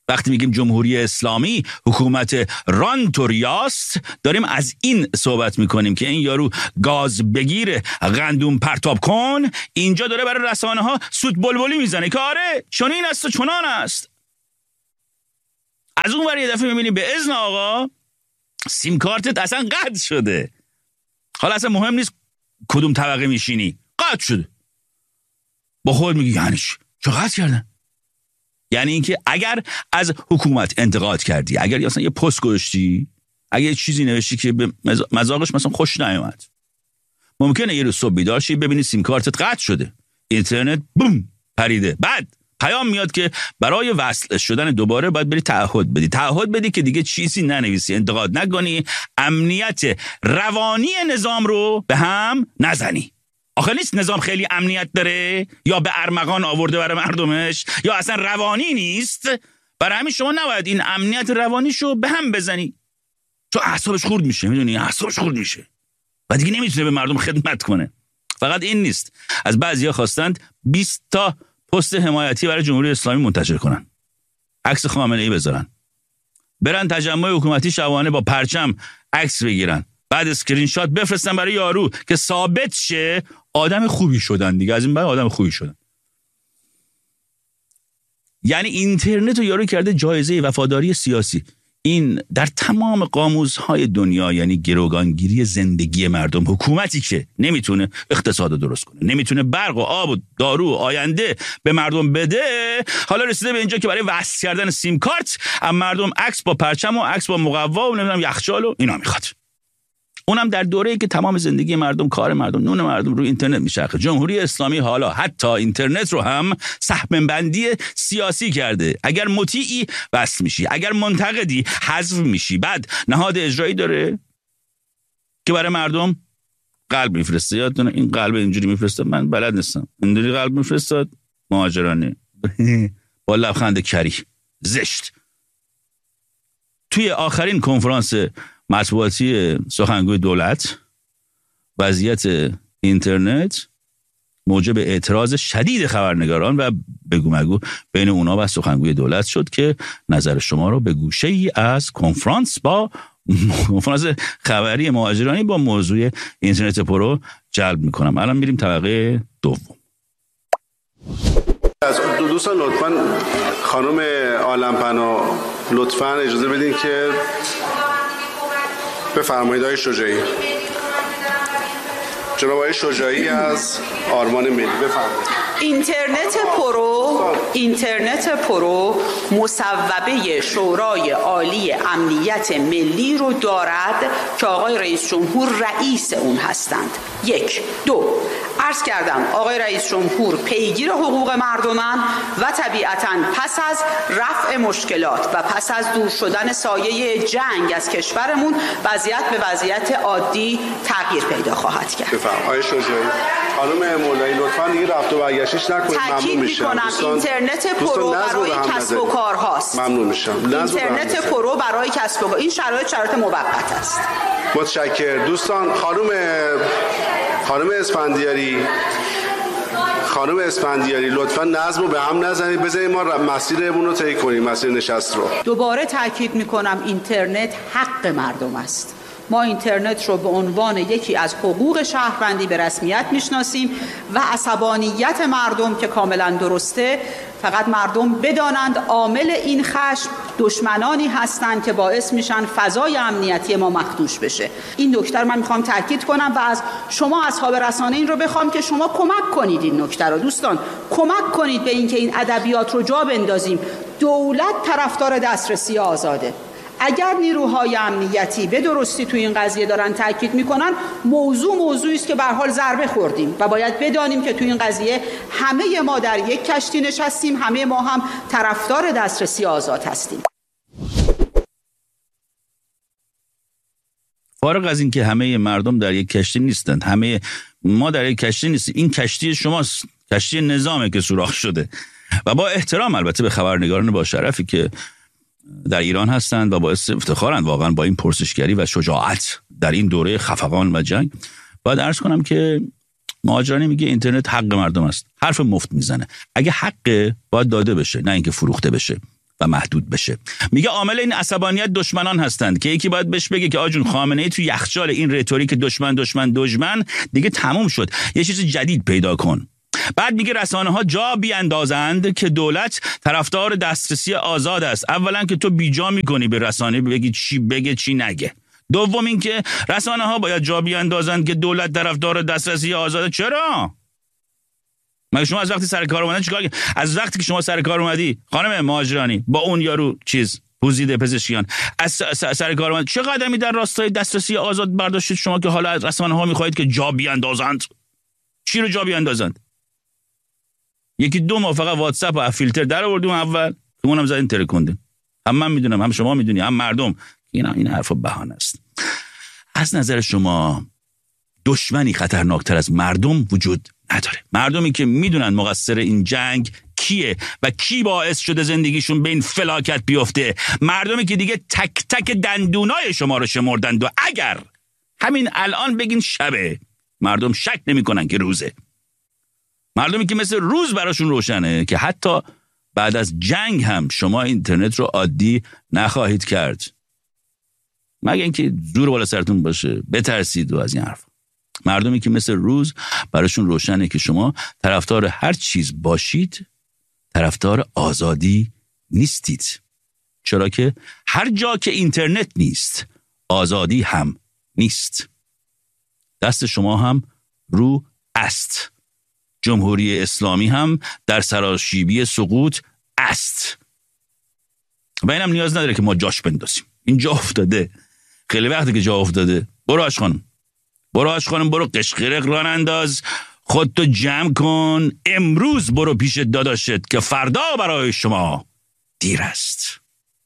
وقتی میگیم جمهوری اسلامی حکومت رانتوریاست، داریم از این صحبت میکنیم که این یارو گاز بگیر گندم پرتاب کن اینجا داره برای رسانه ها سوت بلبلی میزنه که آره چنین است و چنان است. از اون ور یه دفعه میبینی به اذن آقا سیم کارتت اصلا قطع شده. حالا اصلا مهم نیست کدوم طبقه میشینی، قطع شده. با خود میگی یعنی چه قطع کردن؟ یعنی اینکه اگر از حکومت انتقاد کردی، اگر اصلا یه پست گذاشتی، اگر یه چیزی نوشتی که به مذاقش مثلا خوش نیومد، ممکنه یه روز صبح بیدار شی ببینی سیم کارتت قطع شده، اینترنت بوم پریده. بعد پیام میاد که برای وصل شدن دوباره باید بری تعهد بدی. تعهد بدی که دیگه چیزی ننویسی، انتقاد نکنی، امنیت روانی نظام رو به هم نزنی. آخه نیست نظام خیلی امنیت داره یا به ارمغان آورده برای مردمش یا اصلا روانی نیست؟ برای همین شما نباید این امنیت روانیشو به هم بزنی، چون اعصابش خورد میشه. میدونی اعصابش خورد میشه و دیگه نمیتونه به مردم خدمت کنه. فقط این نیست، از بعضیا خواستند بیست تا پست حمایتی برای جمهوری اسلامی منتشر کنن، عکس خامنه ای بذارن، برن تجمع حکومتی شبانه با پرچم عکس بگیرن، بعد اسکرین شات بفرستن برای یارو که ثابت شه آدم خوبی شدن دیگه. از این بعد آدم خوبی شدن. یعنی اینترنت رو یارو کرده جایزه وفاداری سیاسی. این در تمام قاموس‌های دنیا یعنی گروگانگیری زندگی مردم. حکومتی که نمیتونه اقتصاد رو درست کنه، نمیتونه برق و آب و دارو و آینده به مردم بده، حالا رسیده به اینجا که برای وصل کردن سیم کارت هم مردم عکس با پرچم و عکس با مقوا و نمیدونم یخچال و اینا میخواد. اونم در دوره‌ای که تمام زندگی مردم، کار مردم، نون مردم رو اینترنت میچرخه. جمهوری اسلامی حالا حتی اینترنت رو هم سهم بندی سیاسی کرده. اگر مطیعی وصل میشی، اگر منتقدی حذف میشی. بعد نهاد اجرایی داره که برای مردم قلب میفرسته. یادتونه این قلب اینجوری میفرسته، من بلد نیستم، اینجوری قلب میفرستاد مهاجرانه با لبخند کری زشت. توی آخرین کنفرانس مطبوعاتی سخنگوی دولت وضعیت اینترنت موجب اعتراض شدید خبرنگاران و بگو مگو بین اونا و سخنگوی دولت شد که نظر شما رو به گوشه ای از کنفرانس با کنفرانس خبری مهاجرانی با موضوع اینترنت پرو جلب میکنم. الان میریم طبقه دوم. از دوستان لطفاً خانم عالم‌پناه لطفاً اجازه بدین که بفرمایید. آقای شجاعی، جناب آقای شجاعی از آرمان ملی، بفرمایید. اینترنت پرو اینترنت پرو مصوبه شورای عالی امنیت ملی رو دارد که آقای رئیس جمهور رئیس اون هستند. یک دو عرض کردم آقای رئیس جمهور پیگیر حقوق مردمن و طبیعتاً پس از رفع مشکلات و پس از دور شدن سایه جنگ از کشورمون وضعیت به وضعیت عادی تغییر پیدا خواهد کرد. بفرمایید. آقای شجاعی، خانم مولایی لطفاً دیگه رفت و برگشتش نکنید، ممنون میشم. تاکید اینترنت پرو برای کسب و کار هاست. ممنون میشم. اینترنت پرو برای کسب و کار، این شرایط شرایط موقت است. متشکرم. دوستان خانم خانم اسفندیاری خانم اسفندیاری لطفاً نظم رو به هم نزنید، بذارید ما مسیرمون رو طی کنیم، مسیر نشست رو. دوباره تاکید میکنم اینترنت حق مردم است. ما اینترنت رو به عنوان یکی از حقوق شهروندی به رسمیت میشناسیم و عصبانیت مردم که کاملا درسته، فقط مردم بدانند عامل این خشم دشمنانی هستند که باعث میشن فضای امنیتی ما مخدوش بشه. این نکته من میخوام تاکید کنم و از شما اصحاب رسانه این رو بخوام که شما کمک کنید این نکته رو. دوستان کمک کنید به اینکه این ادبیات رو جا بندازیم. دولت طرفدار دسترسی آزاده. اگر نیروهای امنیتی به درستی تو این قضیه دارن تاکید میکنن، موضوع موضوعی است که به هر حال ضربه خوردیم و باید بدانیم که تو این قضیه همه ما در یک کشتی نشستیم، همه ما هم طرفدار دسترسی آزاد هستیم. فارغ از این که همه مردم در یک کشتی نیستند، همه ما در یک کشتی نیستیم، این کشتی شماست، کشتی نظامه که سوراخ شده. و با احترام البته به خبرنگاران با شرفی که در ایران هستند و باعث افتخارند واقعا با این پرسشگری و شجاعت در این دوره خفقان و جنگ، باید عرض کنم که مهاجرانی میگه اینترنت حق مردم است. حرف مفت میزنه. اگه حقه باید داده بشه، نه اینکه فروخته بشه. و محدود بشه. میگه عامل این عصبانیت دشمنان هستند که یکی باید بهش بگه که آجون خامنه ای تو یخچال این رتوریک دشمن دشمن دشمن دیگه تموم شد، یه چیز جدید پیدا کن. بعد میگه رسانه ها جا بیاندازند که دولت طرفدار دسترسی آزاد است. اولا که تو بیجا میکنی به رسانه بگی چی بگه چی نگه. دوم این که رسانه ها باید جا بیاندازند که دولت طرفدار دسترسی آزاد. چرا؟ مگه شما از وقتی سر کار اومدن چیکار کردی؟ از وقتی که شما سر کار اومدی خانم مهاجرانی با اون یارو چیز پوزیده پزشکیان از سر کار اومد چه قدمی در راستای دسترسی آزاد برداشتید شما که حالا از رسانه ها میخواهید که جا بیاندازند؟ چی رو جا بیاندازند؟ یکی دو ماه فقط واتساپ و فیلتر در آوردیم اول که اونم زدین ترکوندین. هم من میدونم هم شما میدونی هم مردم. اینا این حرفا بهانه است. از نظر شما دشمنی خطرناکتر از مردم وجود نداره. مردمی که میدونن مقصر این جنگ کیه و کی باعث شده زندگیشون به این فلاکت بیفته. مردمی که دیگه تک تک دندونای شما رو شمردند و اگر همین الان بگین شبه مردم شک نمیکنن که روزه. مردمی که مثل روز براشون روشنه که حتی بعد از جنگ هم شما اینترنت رو عادی نخواهید کرد مگه اینکه زور بالا سرتون باشه بترسید و از این حرف. مردمی که مثل روز براشون روشنه که شما طرفدار هر چیز باشید طرفدار آزادی نیستید، چرا که هر جا که اینترنت نیست آزادی هم نیست. دست شما هم رو است. جمهوری اسلامی هم در سراشیبی سقوط است و اینم نیاز نداره که ما جاش بندازیم. این جا افتاده، خیلی وقتی که جا افتاده. برو آش خانم، برو آش خانم، برو قشقرق ران انداز، خودتو جمع کن، امروز برو پیش داداشت که فردا برای شما دیر است.